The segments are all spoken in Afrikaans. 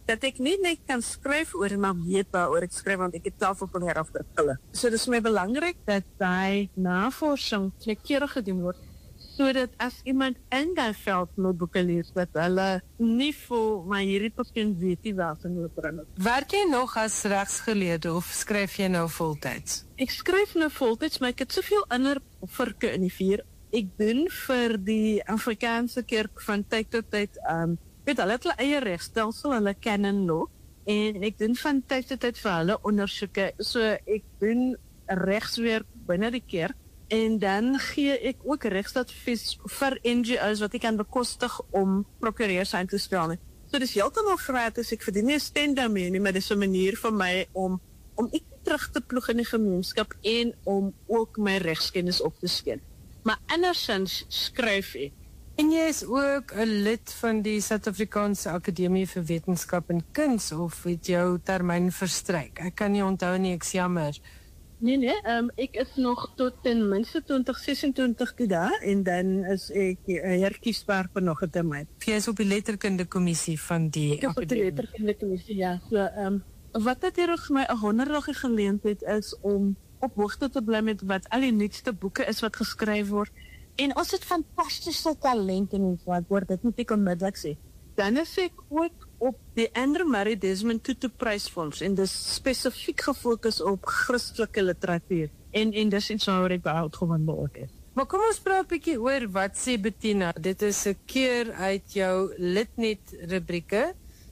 dat ek nie net kan skryf oor, maar weet waaroor ek skryf, want ek het tafelprobeer afdrukkele. So dit is my belangrik dat die navorsing kierig gedoen word, sodat as iemand in die veld noteboeke lees, dat hulle nie voel, maar hierdie persoon weet nie waar sy moet bring. Werk jy nog as regsgeleerde of skryf jy nou voltyds? Ek skryf nou voltyds, maar ek het soveel ander virke in die vuur. Ek doen vir die Afrikaanse kerk van tyd tot tyd, weet hulle het hulle eie regstelsel, hulle canon law, en ek doen van tyd tot tyd vir hulle ondersoeke, so ek doen regswerk binne die kerk, en dan gee ek ook regsadvies vir NGO's wat ek kan bekostig om prokureurs aan te stel nie. So dis heeltemal gratis, ek verdien nie 'n stent daarmee nie, maar dis 'n manier vir my om ek terug te ploeg in die gemeenskap en om ook my regskennis op te skyn. Maar andersins skryf ek. En jy is ook 'n lid van die Suid-Afrikaanse Akademie vir Wetenskap en Kuns, of het jou termyn verstryk? Ek kan nie onthou nie, ek's jammer. Nee, ek is nog tot ten minste 2026 daar, en dan is ek herkiesbaar vir nog 'n termyn. Jy is op die letterkunde kommissie van die Ek is op die letterkunde kommissie, ja. So, wat natuurlik vir my 'n wonderlike geleentheid is om op hoogte te bly met wat al die nuutste boeke is wat geskryf word. En ons het fantastiese talent in ons land, word dit moet ek onmiddellik sê. Dan is ek ook op die Andrew Murray Desmond Tutu Prysfonds, en dis spesifiek gefokus op Christelike literatuur. En dis iets waar ek baie opgewonde ook is. Maar kom ons praat 'n bietjie oor wat sê Bettina. Dit is 'n keer uit jou Litnet rubrieke,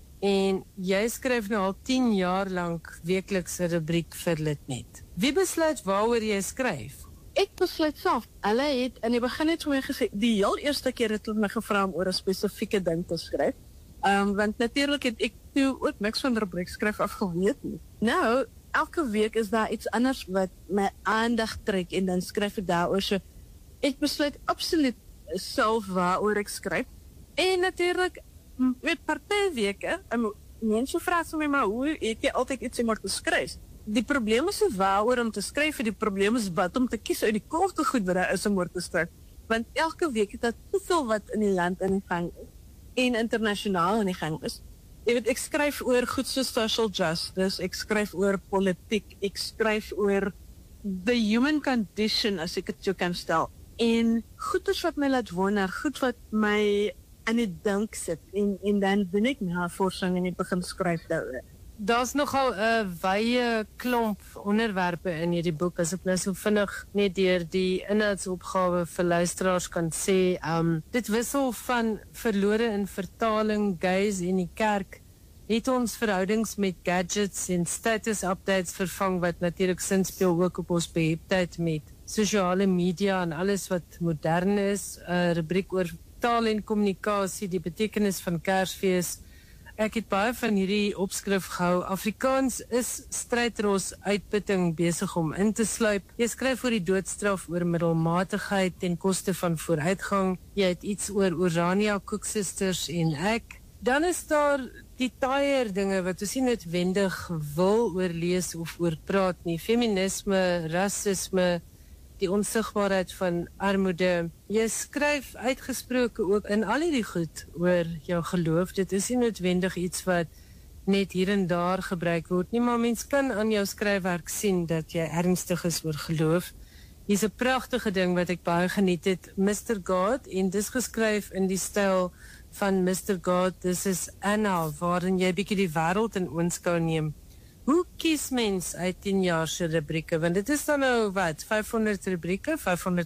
en jy skryf nou al 10 jaar lank weekliks 'n rubriek vir Litnet. Wie besluit waaroor jy skryf? Ek besluit self. Hulle het in die begin net vir my gesê, die heel eerste keer het hulle my gevra om oor 'n spesifieke ding te skryf. Want natuurlik het ek toe ook niks van rubriek skryf afgeweet nie. Nou, elke week is daar iets anders wat my aandag trek, en dan skryf ek daaroor. So ek besluit absoluut self waaroor ek skryf. En natuurlik, met party weke, mense vra vir my, maar hoe het jy altyd iets om te skryf? Die probleem is nie waaroor om te skryf, die probleem is wat om te kies uit die korte goed wat daar is om oor te skryf. Want elke week het daar soveel wat in die land in die gang is, en internasionaal in die gang is. Jy weet, ek skryf oor goed soos social justice, ek skryf oor politiek, ek skryf oor the human condition, as ek het so kan stel. En goeders wat my laat wonder, goed wat my aan die dink sit, en dan doen ek navorsing en ek begin skryf daaroor. Daar's nogal 'n wye klomp onderwerpe in hierdie boek, as ek nou so vinnig net deur die inhoudsopgawe vir luisteraars kan sê. Dit wissel van verlore in vertaling, gays en die kerk, het ons verhoudings met gadgets en status updates vervang, wat natuurlik sin speel ook op ons beheptheid met sosiale media en alles wat modern is. 'n Rubriek oor taal en kommunikasie, die betekenis van Kersfees. Ek het baie van hierdie opskrif gehou. Afrikaans is strydros uitputting besig om in te sluip. Jy skryf oor die doodstraf, oor middelmatigheid ten koste van vooruitgang. Jy het iets oor Orania Koeksisters en ek. Dan is daar die taaier dinge wat ons nie noodwendig wil oorlees of oor praat nie. Feminisme, rasisme, die onsigbaarheid van armoede. Jy skryf uitgesproke ook in al hierdie goed oor jou geloof. Dit is nie noodwendig iets wat net hier en daar gebruik word nie, maar mens kan aan jou skryfwerk sien dat jy ernstig is oor geloof. Hier's 'n pragtige ding wat ek baie geniet het, Mr. God, en dis geskryf in die styl van Mr. God, This is Anna, waarin jy bietjie die wêreld in oënskou neem. Hoe kies mens uit 10 jaar se rubrieke? Want dit is dan nou wat, 500 rubrieke,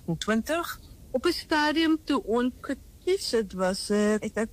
520? Op 'n stadium toe ons gekies het, was ek dink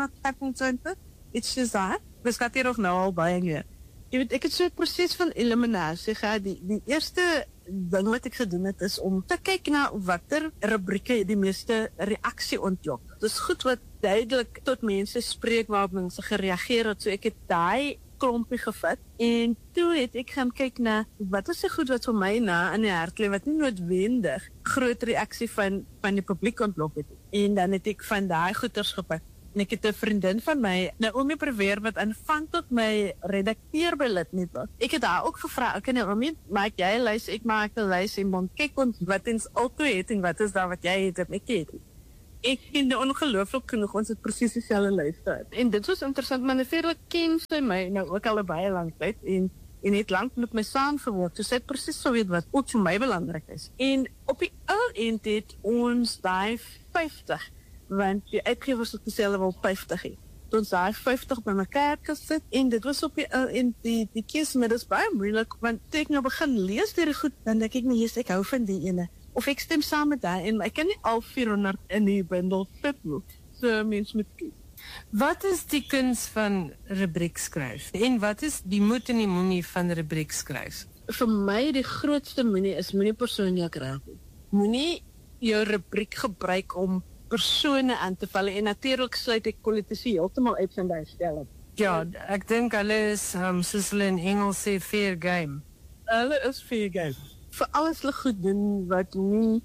425, iets soos dat. Dis gaat hier nog nou al baie meer. Jy weet, ek het so 'n proses van eliminasie gehad. Die eerste ding wat ek gedoen het, is om te kyk na watter rubrieke die meeste reaksie ontlok. Dis goed wat duidelik tot mense spreek, waarop mense gereageer het, so ek het daai klompie gevat, en toe het ek gaan kyk na wat is die goed wat vir my na in die hart lê, wat nie noodwendig groot reaksie van die publiek ontlok het. En dan het ek van daai goeders gepak. En ek het 'n vriendin van my, Naomi Prever, wat aanvanklik my redakteur by Litnet was. Ek het haar ook gevra, okay Naomi, maak jy 'n lys, ek maak 'n lys, en kyk ons wat ons altoe het en wat is daar wat jy het en ek het. ek ken ongelooflik genoeg, ons het presies dieselfde luister. En dit was interessant, maar natuurlijk ken sy my nou ook al 'n baie lang tyd, en het lank met my saamgewerk, dus sy het presies so weet wat ook vir my belangrik is. En op die ou end het ons daai 50, want die uitgewers het dieselfde wel 50 het. Toen daai 50 by mekaar gesit, en dit was op die ou end, die kies, maar dit is baie moeilik, want toe ek nou begin lees deur die goed, dan dink ek nie, yes, ek hou van die ene. Of ek stem saam met daai, en ek kan nie al 400 in die bundel fit nie. So mens moet kies. Wat is die kuns van rubriek skryf? En wat is die moed en die moenie van rubriek skryf? Vir my die grootste moenie is moenie persoonlik raak nie. Moenie jou rubriek gebruik om persone aan te val, en natuurlik sluit ek politici heeltemal uit van daai stelling. Ja, ek dink hulle is, soos hulle in Engels sê, fair game. Hulle is fair game. Vir alles hulle goed doen wat nie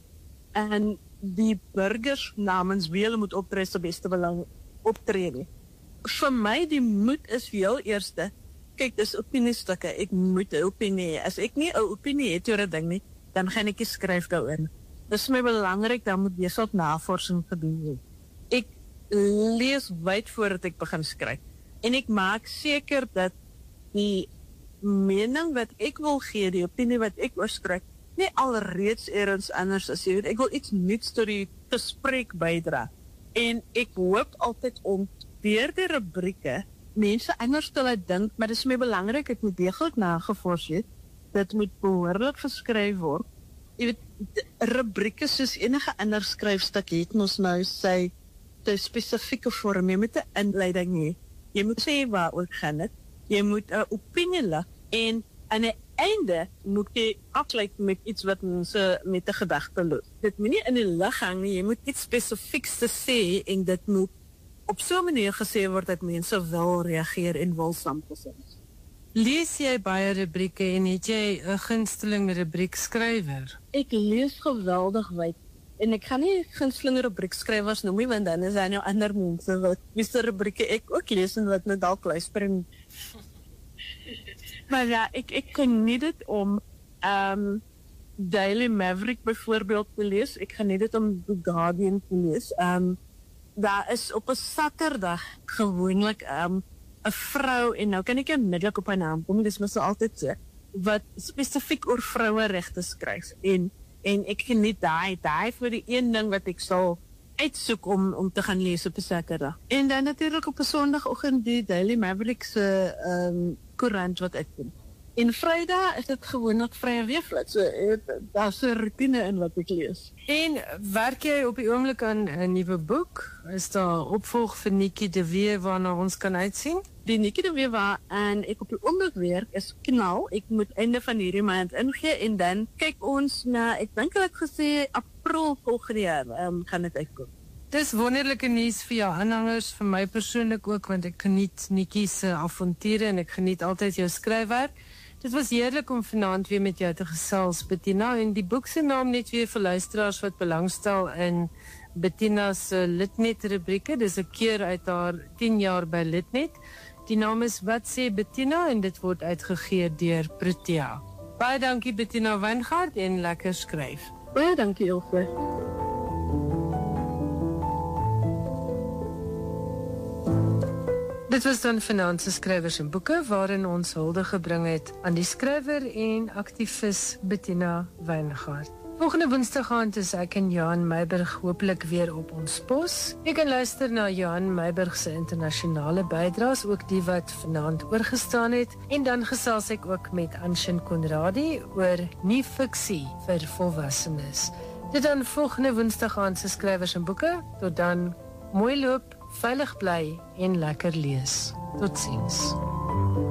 en die burgers namens wie hulle moet optree se beste belang optree nie. Vir my die moed is heel eerste, kyk, dis opiniestukke, ek moet 'n opinie hê. As ek nie 'n opinie het oor 'n ding nie, dan gaan ek nie skryf daaroor. Dis vir my belangrik, dan moet jy ook navorsing gedoen word. Ek lees wyd voordat ek begin skryf, en ek maak seker dat die mening wat ek wil gee, die opinie wat ek oorskryf, nie alreeds ergens anders is. Ek wil iets nuuts tot die gesprek bydra. En ek hoop altyd om deur die rubrieke mense anders te laat dink, maar dit is my belangrik, dit moet deeglik nagevors word, dit moet behoorlik geskryf word. Jy weet, rubrieke soos enige ander skryfstuk het ons nou sy spesifieke vorm. Jy moet 'n inleiding hê, jy moet sê waaroor gaan dit, jy moet 'n opinie lig, en aan die einde moet jy afsluit met iets wat mense met 'n gedagte loop. Dit moet nie in die lug hang nie, jy moet iets spesifieks te sê, en dit moet op so 'n manier gesê word dat mense wil reageer en wil saamgestem. Lees jy baie rubrieke en het jy 'n gunsteling rubriekskrywer? Ek lees geweldig wyd, en ek gaan nie gunsteling rubriekskrywers noem nie, want dan is daar nou ander mense wat wiese rubrieke ek ook lees en wat nou dalk luister. Maar ja, ek geniet dit om Daily Maverick byvoorbeeld te lees. Ek geniet dit om The Guardian te lees. Daar is op 'n Saterdag gewoonlik 'n vrou, en nou kan ek onmiddellik op haar naam kom, dis mos altyd so, wat spesifiek oor vroueregte skryf. En ek geniet daai vir die een ding wat ek sal uitsoek om te gaan lees op 'n Saterdag. En dan natuurlik op 'n Sondagoggend die Daily Maverick se koerant wat uitkom. En Vrydag is dit gewoonlik vrye weefblad. So daar's 'n rutine in wat ek lees. En werk jy op die oomblik aan 'n nuwe boek? Is daar opvolg vir Nikki de Wee waarna ons kan uitsien? Die Nikki de Wee waaraan ek op die oomblik werk is Knal. Ek moet einde van hierdie maand ingee, en dan kyk ons na, ek dink hulle het gesê April volgende jaar gaan dit uitkom. Dis wonderlike nuus vir jou aanhangers, vir my persoonlik ook, want ek geniet Nikki se avonture en ek geniet altyd jou skryfwerk. Dit was heerlik om vanaand weer met jou te gesels, Bettina, en die boek se naam net weer vir luisteraars wat belangstel in Bettina se Litnet rubrieke. Dis 'n keer uit haar 10 jaar by Litnet. Die naam is Wat sê Bettina, en dit word uitgegee deur Protea. Baie dankie Bettina Wijngaard, en lekker skryf. Baie dankie Ilse. Dit was dan Finanse Skrywers en Boeke, waarin ons hulde gebring het aan die skrywer en aktivis Bettina Wijngaard. Volgende Woensdag aand is ek en Johan Meiburg hopelik weer op ons pos. Jy kan luister na Johan Meiburg se internasionale bydraes, ook die wat vanaand oorgestaan het, en dan gesels ek ook met Anshin Conradi oor nuwe fiksie vir volwassenes. Dit dan volgende Woensdag aand se Skrywers en Boeke. Tot dan, mooi loop, veilig bly en lekker lees. Totsiens.